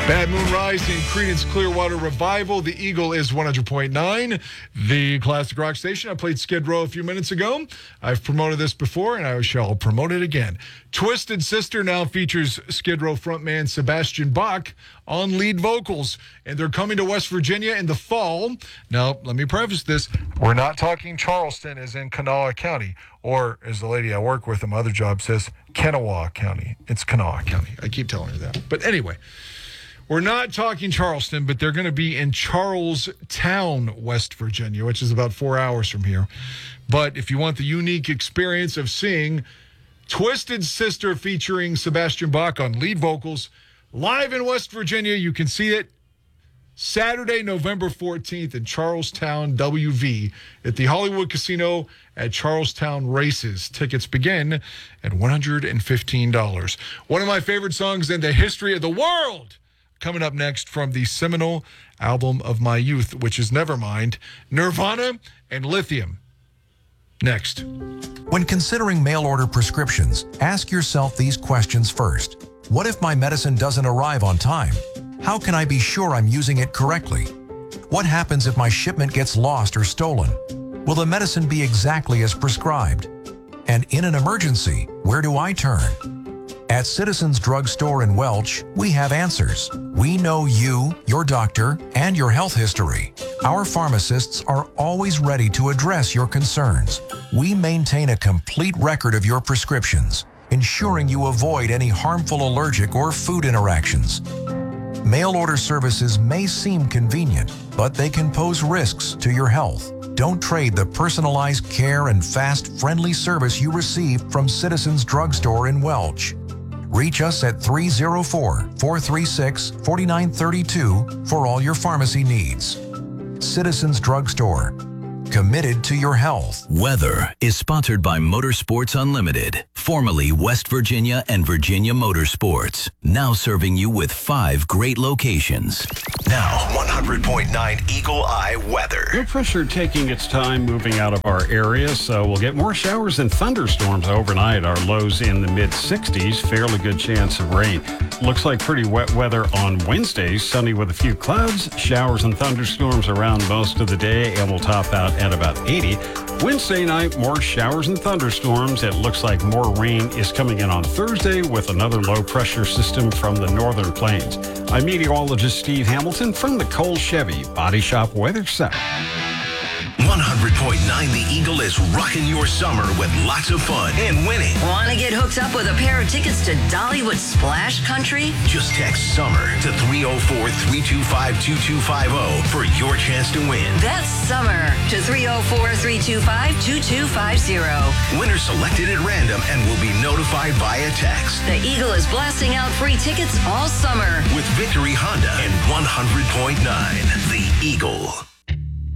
Bad Moon Rising, Creedence Clearwater Revival. The Eagle is 100.9, the classic rock station. I played Skid Row a few minutes ago. I've promoted this before, and I shall promote it again. Twisted Sister now features Skid Row frontman Sebastian Bach on lead vocals, and they're coming to West Virginia in the fall. Now, let me preface this. We're not talking Charleston as in Kanawha County, or as the lady I work with in my other job says, Kanawha County. It's Kanawha County. I keep telling her that. But anyway, we're not talking Charleston, but they're going to be in Charlestown, West Virginia, which is about 4 hours from here. But if you want the unique experience of seeing Twisted Sister featuring Sebastian Bach on lead vocals live in West Virginia, you can see it Saturday, November 14th in Charlestown, WV, at the Hollywood Casino at Charlestown Races. Tickets begin at $115. One of my favorite songs in the history of the world, coming up next from the seminal album of my youth, which is Nevermind, Nirvana and Lithium. Next. When considering mail-order prescriptions, ask yourself these questions first. What if my medicine doesn't arrive on time? How can I be sure I'm using it correctly? What happens if my shipment gets lost or stolen? Will the medicine be exactly as prescribed? And in an emergency, where do I turn? At Citizens Drug Store in Welch, we have answers. We know you, your doctor, and your health history. Our pharmacists are always ready to address your concerns. We maintain a complete record of your prescriptions, ensuring you avoid any harmful allergic or food interactions. Mail order services may seem convenient, but they can pose risks to your health. Don't trade the personalized care and fast, friendly service you receive from Citizens Drug Store in Welch. Reach us at 304-436-4932 for all your pharmacy needs. Citizens Drug Store. Committed to your health. Weather is sponsored by Motorsports Unlimited, formerly West Virginia and Virginia Motorsports, now serving you with 5 great locations. Now, 100.9 Eagle Eye weather. Low pressure taking its time moving out of our area, so we'll get more showers and thunderstorms overnight. Our lows in the mid-60s, fairly good chance of rain. Looks like pretty wet weather on Wednesday, sunny with a few clouds, showers and thunderstorms around most of the day, and we'll top out at about 80. Wednesday night, more showers and thunderstorms. It looks like more rain is coming in on Thursday with another low pressure system from the northern plains. I'm meteorologist Steve Hamilton from the Cole Chevy Body Shop Weather Center. 100.9 The Eagle is rocking your summer with lots of fun and winning. Want to get hooked up with a pair of tickets to Dollywood Splash Country? Just text SUMMER to 304-325-2250 for your chance to win. That's SUMMER to 304-325-2250. Winners selected at random and will be notified via text. The Eagle is blasting out free tickets all summer with Victory Honda and 100.9 The Eagle.